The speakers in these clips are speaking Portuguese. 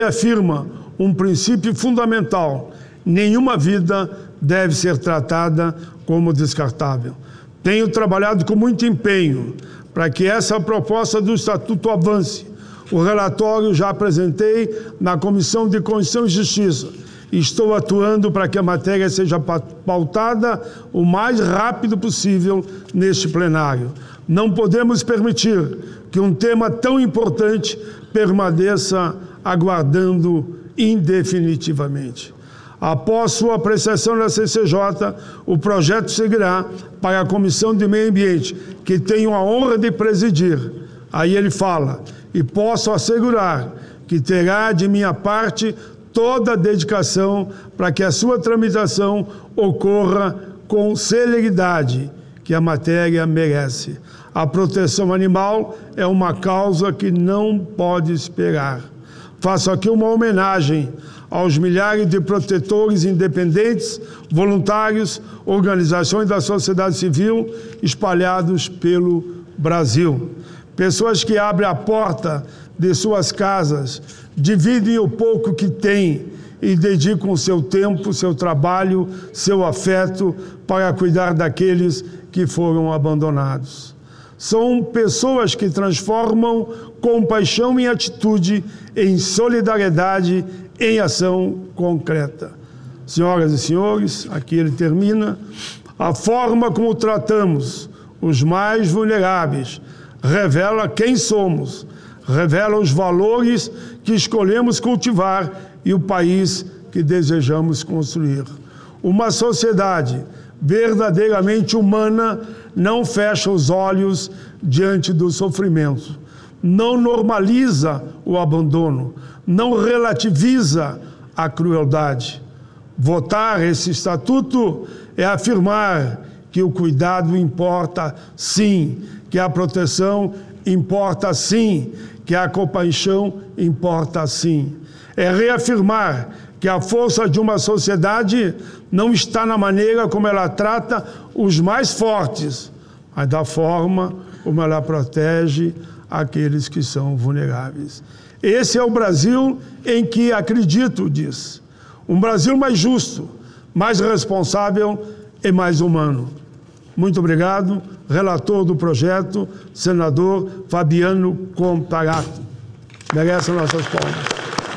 afirma um princípio fundamental: nenhuma vida deve ser tratada como descartável. Tenho trabalhado com muito empenho para que essa proposta do Estatuto avance. O relatório já apresentei na Comissão de Constituição e Justiça. Estou atuando para que a matéria seja pautada o mais rápido possível neste plenário. Não podemos permitir que um tema tão importante permaneça aguardando indefinitivamente. Após sua apreciação na CCJ, o projeto seguirá para a Comissão de Meio Ambiente, que tenho a honra de presidir. Aí ele fala: e posso assegurar que terá de minha parte toda a dedicação para que a sua tramitação ocorra com celeridade que a matéria merece. A proteção animal é uma causa que não pode esperar. Faço aqui uma homenagem aos milhares de protetores independentes, voluntários, organizações da sociedade civil espalhados pelo Brasil. Pessoas que abrem a porta de suas casas, dividem o pouco que têm e dedicam seu tempo, seu trabalho, seu afeto para cuidar daqueles que foram abandonados. São pessoas que transformam compaixão em atitude, em solidariedade, em ação concreta. Senhoras e senhores, aqui ele termina. A forma como tratamos os mais vulneráveis revela quem somos, revela os valores que escolhemos cultivar e o país que desejamos construir. Uma sociedade verdadeiramente humana não fecha os olhos diante do sofrimento, não normaliza o abandono, não relativiza a crueldade. Votar esse estatuto é afirmar que o cuidado importa sim, que a proteção importa sim, que a compaixão importa sim. É reafirmar que a força de uma sociedade não está na maneira como ela trata os mais fortes, mas da forma como ela protege aqueles que são vulneráveis. Esse é o Brasil em que acredito, diz. Um Brasil mais justo, mais responsável e mais humano. Muito obrigado. Relator do projeto, senador Fabiano Contarato. Merece nossas palmas.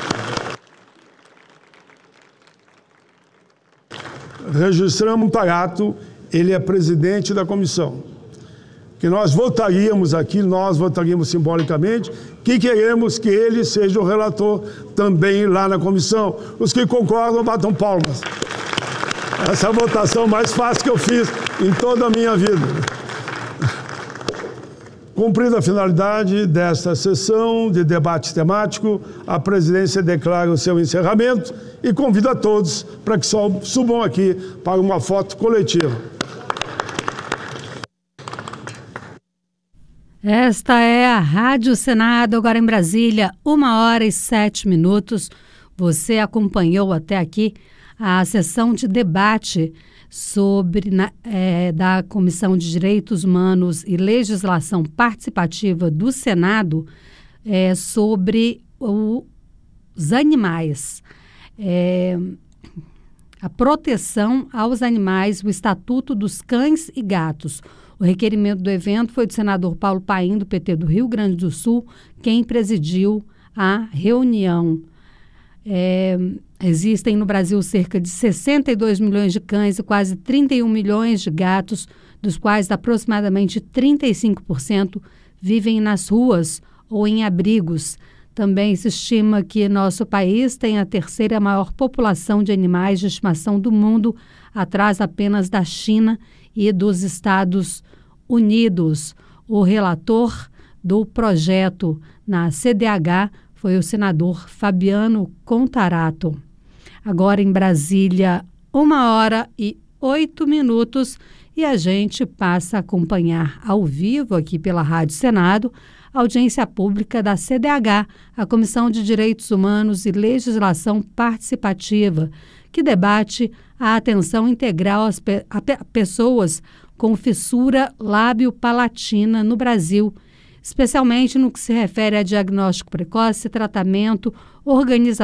Registramos Contarato, ele é presidente da comissão. Que nós votaríamos aqui, nós votaríamos simbolicamente, que queremos que ele seja o relator também lá na comissão. Os que concordam, batam palmas. Essa é a votação mais fácil que eu fiz em toda a minha vida. Cumprida a finalidade desta sessão de debate temático, a presidência declara o seu encerramento e convida a todos para que subam aqui para uma foto coletiva. Esta é a Rádio Senado, agora em Brasília, 1h07. Você acompanhou até aqui a sessão de debate da Comissão de Direitos Humanos e Legislação Participativa do Senado sobre os animais, a proteção aos animais, o Estatuto dos Cães e Gatos. O requerimento do evento foi do senador Paulo Paim, do PT do Rio Grande do Sul, quem presidiu a reunião. Existem no Brasil cerca de 62 milhões de cães e quase 31 milhões de gatos, dos quais aproximadamente 35% vivem nas ruas ou em abrigos. Também se estima que nosso país tem a terceira maior população de animais de estimação do mundo, atrás apenas da China e dos Estados Unidos. O relator do projeto na CDH foi o senador Fabiano Contarato. Agora em Brasília, 1h08, e a gente passa a acompanhar ao vivo aqui pela Rádio Senado a audiência pública da CDH, a Comissão de Direitos Humanos e Legislação Participativa, que debate a atenção integral a pessoas com fissura lábio-palatina no Brasil, especialmente no que se refere a diagnóstico precoce, tratamento organização